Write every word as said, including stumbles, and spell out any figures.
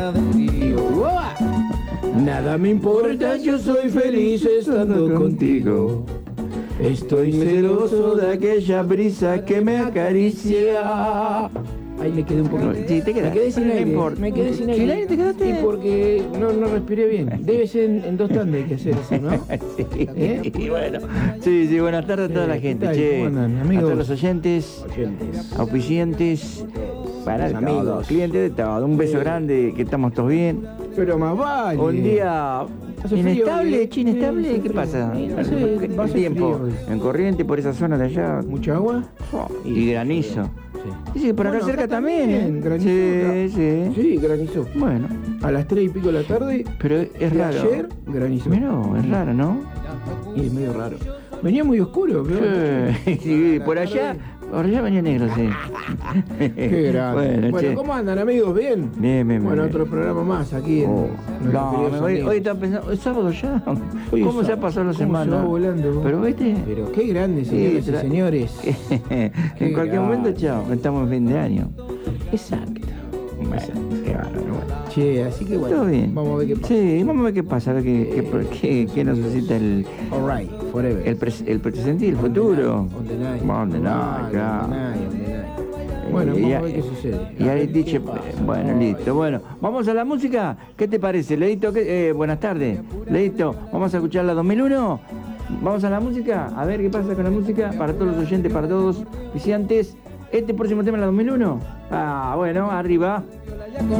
Nada me importa, yo soy feliz estando contigo. Estoy celoso de aquella brisa que me acaricia. Ahí me quedé un poquito. Sí, te quedaste. Me quedé sin No aire. importa. Me quedé sin aire. ¿Sin aire te quedaste? Y porque no, no respiré bien. Debe ser en, en dos tandas hay que hacer eso, ¿no? Sí, ¿Eh? y bueno. Sí, sí, buenas tardes a toda la ¿Qué gente, tal? che. ¿Cómo andan, A amigos? todos los oyentes, Oyentes. auspiciantes, para Los amigos, amigos. clientes de todo. Un beso Sí. grande, que estamos todos bien. Pero más vale. Un día Hace frío, inestable, ¿eh? che, inestable, Sí, hace ¿qué frío. pasa? Sí, no sé, El va a ser tiempo, frío hoy. en corriente por esa zona de allá. ¿Mucha agua? Y granizo. Sí. Dice, por acá Bueno, cerca acá también, también, ¿eh? granizó, Sí, sí. Sí, granizó. Bueno, A las tres y pico de la tarde. pero es de raro. Ayer granizó. Mirá, es raro, ¿no? Y es medio raro. Venía muy oscuro, pero. Sí, sí, por allá, por allá venía negro, sí. Qué grande. Bueno, Bueno, che. ¿cómo andan, amigos? ¿Bien? Bien, bien, Bueno, bien. otro programa más aquí en. Oh, nuestros no, queridos me voy- amigos. hoy estaba pensando, ¿es sábado ya? Hoy es ¿Cómo se ha sábado. pasado la ¿Cómo semana? se va volando? Pero viste, Pero qué grandes, Sí, señoras y tra- señores. en Qué cualquier grande. momento, chao, estamos en fin de año. Exacto. Bueno, Exacto. qué bárbaro. Che, así que bueno. Todo bien. Vamos a ver qué pasa. Sí, vamos a ver qué pasa, a ver qué, qué, qué, qué nos necesita el, Alright, forever. el, pres- el presente y el futuro. On the night. On the night, On the claro. night, on the night. Bueno, Eh, vamos y a ver qué sucede. Y A ahí ver qué dicho, pasa. bueno, Ay. listo. Bueno, vamos a la música. ¿Qué te parece, Leito? ¿Qué- eh, buenas tardes, Leito. Vamos a escuchar la dos mil uno. Vamos a la música. A ver qué pasa con la música para todos los oyentes, para todos los viciantes. Este próximo tema es la dos mil uno. Ah, bueno, arriba.